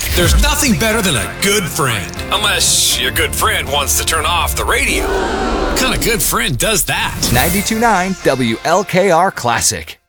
There's nothing better than a good friend. Unless your good friend wants to turn off the radio. What kind of good friend does that? 92.9 WLKR Classic.